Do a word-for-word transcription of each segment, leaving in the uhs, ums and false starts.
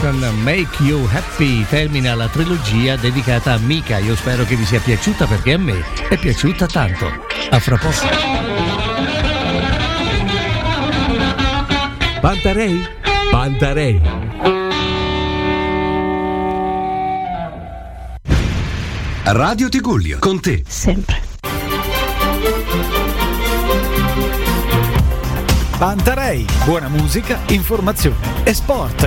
Jackson, Make You Happy, termina la trilogia dedicata a Mika. Io spero che vi sia piaciuta, perché a me è piaciuta tanto. A fra poco. Pantarei? Pantarei. Radio Tigullio, con te sempre. Pantarei, buona musica, informazione e sport.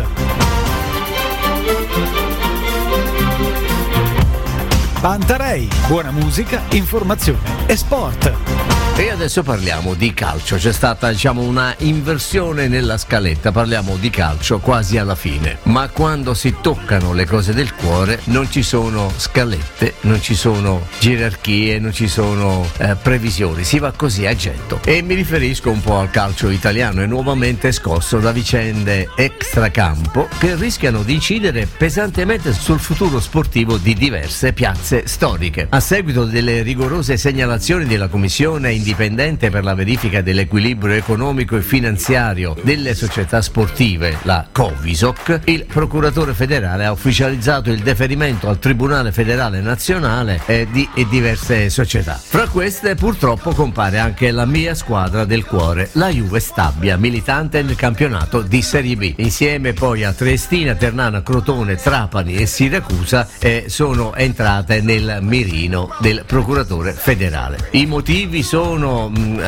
Pantarei, buona musica, informazione e sport. E adesso parliamo di calcio. C'è stata, diciamo, una inversione nella scaletta. Parliamo di calcio quasi alla fine, ma quando si toccano le cose del cuore non ci sono scalette, non ci sono gerarchie, non ci sono eh, previsioni, si va così a getto. E mi riferisco un po' al calcio italiano, è nuovamente scosso da vicende extracampo che rischiano di incidere pesantemente sul futuro sportivo di diverse piazze storiche. A seguito delle rigorose segnalazioni della Commissione indipendente per la verifica dell'equilibrio economico e finanziario delle società sportive, la Covisoc, il procuratore federale ha ufficializzato il deferimento al Tribunale Federale Nazionale eh, di eh, diverse società. Fra queste purtroppo compare anche la mia squadra del cuore, la Juve Stabia, militante nel campionato di Serie B. Insieme poi a Triestina, Ternana, Crotone, Trapani e Siracusa eh, sono entrate nel mirino del procuratore federale. I motivi sono sono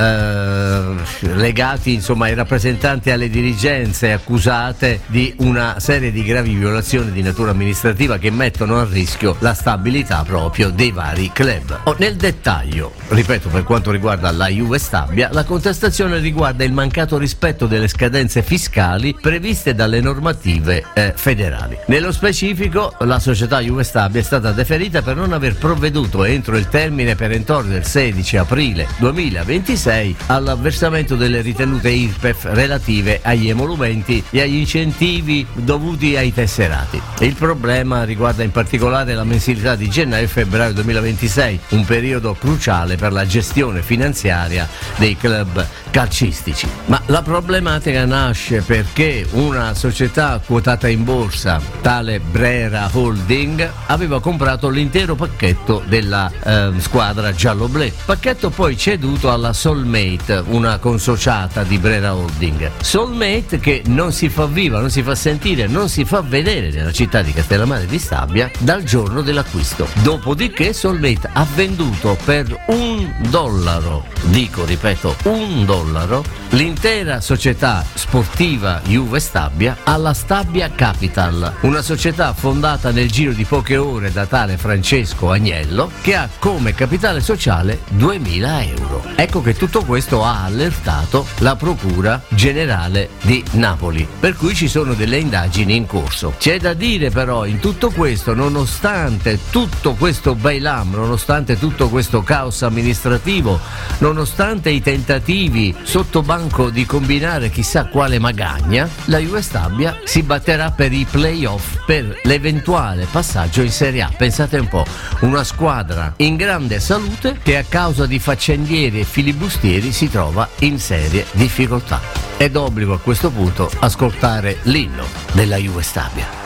eh, legati, insomma, ai rappresentanti e alle dirigenze accusate di una serie di gravi violazioni di natura amministrativa che mettono a rischio la stabilità proprio dei vari club. Oh, nel dettaglio, ripeto, per quanto riguarda la Juve Stabia, la contestazione riguarda il mancato rispetto delle scadenze fiscali previste dalle normative eh, federali. Nello specifico, la società Juve Stabia è stata deferita per non aver provveduto entro il termine perentorio del sedici aprile duemilaventisei all'avversamento delle ritenute I R P E F relative agli emolumenti e agli incentivi dovuti ai tesserati. Il problema riguarda in particolare la mensilità di gennaio e febbraio duemilaventisei, un periodo cruciale per la gestione finanziaria dei club calcistici. Ma la problematica nasce perché una società quotata in borsa, tale Brera Holding, aveva comprato l'intero pacchetto della eh, squadra giallo-blu, pacchetto poi ceduto alla Soulmate, una consociata di Brera Holding. Soulmate che non si fa viva, non si fa sentire, non si fa vedere nella città di Castellammare di Stabia dal giorno dell'acquisto. Dopodiché Soulmate ha venduto per un dollaro, dico, ripeto, un dollaro, l'intera società sportiva Juve Stabia alla Stabia Capital, una società fondata nel giro di poche ore da tale Francesco Agnello, che ha come capitale sociale duemila euro. Ecco che tutto questo ha allertato la Procura Generale di Napoli, per cui ci sono delle indagini in corso. C'è da dire però, in tutto questo, nonostante tutto questo bailam, nonostante tutto questo caos amministrativo, nonostante i tentativi sotto banco di combinare chissà quale magagna, la Juve Stabia si batterà per i play-off, per l'eventuale passaggio in Serie A. Pensate un po', una squadra in grande salute che a causa di faccendieri e filibustieri si trova in serie difficoltà. È d'obbligo a questo punto ascoltare l'inno della Juve Stabia.